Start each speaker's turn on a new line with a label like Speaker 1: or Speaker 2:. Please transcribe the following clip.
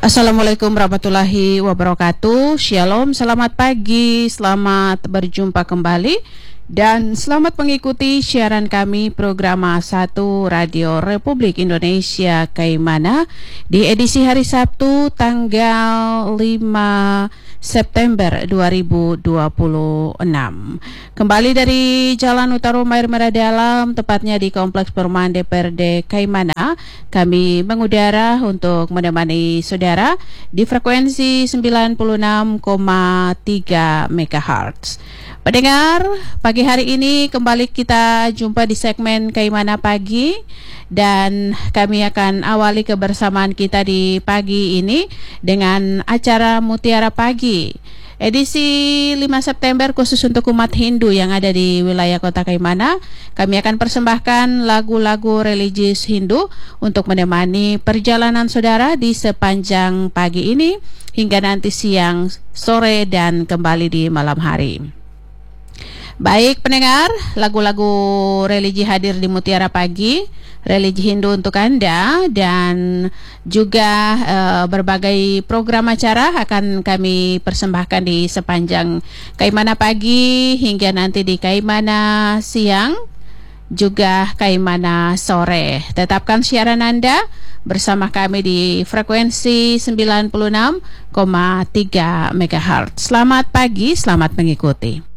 Speaker 1: Assalamualaikum warahmatullahi wabarakatuh. Shalom, selamat pagi, selamat berjumpa kembali dan selamat mengikuti siaran kami program 1 Radio Republik Indonesia Kaimana di edisi hari Sabtu tanggal 5 September 2026. Kembali dari Jalan Utara Air Merah Dalam, tepatnya di Kompleks Perumahan DPRD Kaimana, kami mengudara untuk menemani saudara di frekuensi 96,3 MHz. Pendengar, pagi hari ini kembali kita jumpa di segmen Kaimana Pagi dan kami akan awali kebersamaan kita di pagi ini dengan acara Mutiara Pagi edisi 5 September khusus untuk umat Hindu yang ada di wilayah Kota Kaimana. Kami akan persembahkan lagu-lagu religius Hindu untuk menemani perjalanan saudara di sepanjang pagi ini hingga nanti siang, sore dan kembali di malam hari. Baik pendengar, lagu-lagu religi hadir di Mutiara Pagi, religi Hindu untuk Anda, dan juga berbagai program acara akan kami persembahkan di sepanjang Kaimana Pagi hingga nanti di Kaimana siang, juga Kaimana sore. Tetapkan siaran Anda bersama kami di frekuensi 96,3 MHz. Selamat pagi, selamat mengikuti.